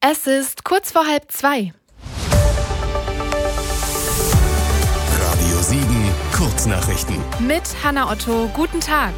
Es ist kurz vor 1:30. Radio Siegen, Kurznachrichten. Mit Hannah Otto, guten Tag.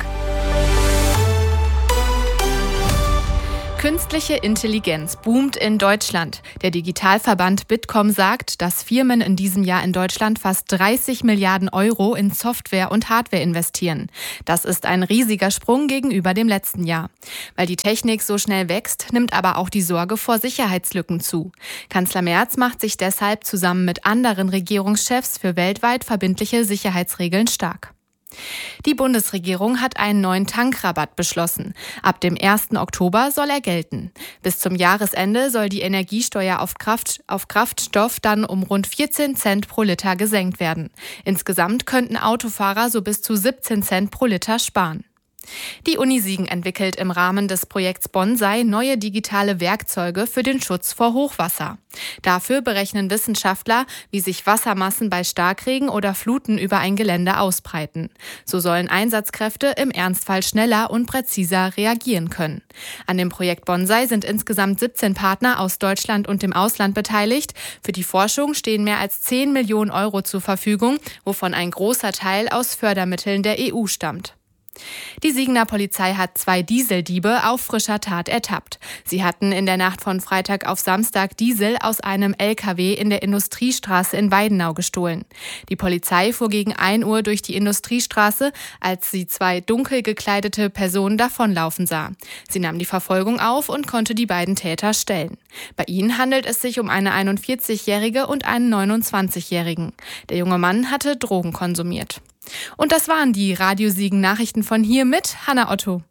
Künstliche Intelligenz boomt in Deutschland. Der Digitalverband Bitkom sagt, dass Firmen in diesem Jahr in Deutschland fast 30 Milliarden Euro in Software und Hardware investieren. Das ist ein riesiger Sprung gegenüber dem letzten Jahr. Weil die Technik so schnell wächst, nimmt aber auch die Sorge vor Sicherheitslücken zu. Kanzler Merz macht sich deshalb zusammen mit anderen Regierungschefs für weltweit verbindliche Sicherheitsregeln stark. Die Bundesregierung hat einen neuen Tankrabatt beschlossen. Ab dem 1. Oktober soll er gelten. Bis zum Jahresende soll die Energiesteuer auf Kraftstoff dann um rund 14 Cent pro Liter gesenkt werden. Insgesamt könnten Autofahrer so bis zu 17 Cent pro Liter sparen. Die Uni Siegen entwickelt im Rahmen des Projekts Bonsai neue digitale Werkzeuge für den Schutz vor Hochwasser. Dafür berechnen Wissenschaftler, wie sich Wassermassen bei Starkregen oder Fluten über ein Gelände ausbreiten. So sollen Einsatzkräfte im Ernstfall schneller und präziser reagieren können. An dem Projekt Bonsai sind insgesamt 17 Partner aus Deutschland und dem Ausland beteiligt. Für die Forschung stehen mehr als 10 Millionen Euro zur Verfügung, wovon ein großer Teil aus Fördermitteln der EU stammt. Die Siegener Polizei hat 2 Dieseldiebe auf frischer Tat ertappt. Sie hatten in der Nacht von Freitag auf Samstag Diesel aus einem LKW in der Industriestraße in Weidenau gestohlen. Die Polizei fuhr gegen 1 Uhr durch die Industriestraße, als sie 2 dunkel gekleidete Personen davonlaufen sah. Sie nahm die Verfolgung auf und konnte die beiden Täter stellen. Bei ihnen handelt es sich um eine 41-Jährige und einen 29-Jährigen. Der junge Mann hatte Drogen konsumiert. Und das waren die Radio Siegen Nachrichten von hier mit Hannah Otto.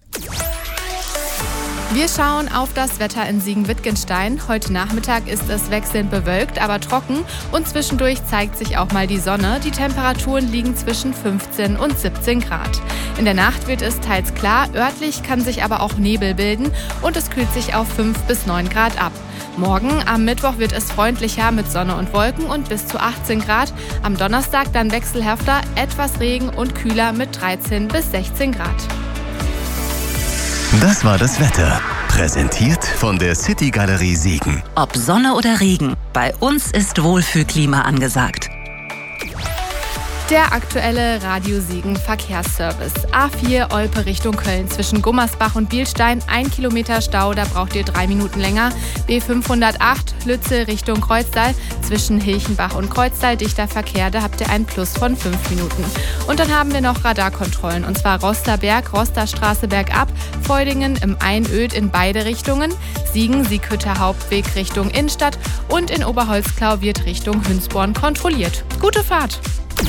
Wir schauen auf das Wetter in Siegen-Wittgenstein. Heute Nachmittag ist es wechselnd bewölkt, aber trocken und zwischendurch zeigt sich auch mal die Sonne. Die Temperaturen liegen zwischen 15 und 17 Grad. In der Nacht wird es teils klar, örtlich kann sich aber auch Nebel bilden und es kühlt sich auf 5 bis 9 Grad ab. Morgen am Mittwoch wird es freundlicher mit Sonne und Wolken und bis zu 18 Grad. Am Donnerstag dann wechselhafter, etwas Regen und kühler mit 13 bis 16 Grad. Das war das Wetter. Präsentiert von der City Galerie Siegen. Ob Sonne oder Regen, bei uns ist Wohlfühlklima angesagt. Der aktuelle Radio Siegen Verkehrsservice. A4 Olpe Richtung Köln zwischen Gummersbach und Bielstein 1 Kilometer Stau, da braucht ihr 3 Minuten länger. B508 Lützel Richtung Kreuztal zwischen Hilchenbach und Kreuztal dichter Verkehr, da habt ihr ein Plus von 5 Minuten. Und dann haben wir noch Radarkontrollen und zwar Rosterberg, Rosterstraße bergab, Feudingen im Einöd in beide Richtungen, Siegen-Sieghütter Hauptweg Richtung Innenstadt und in Oberholzklau wird Richtung Hünsborn kontrolliert. Gute Fahrt!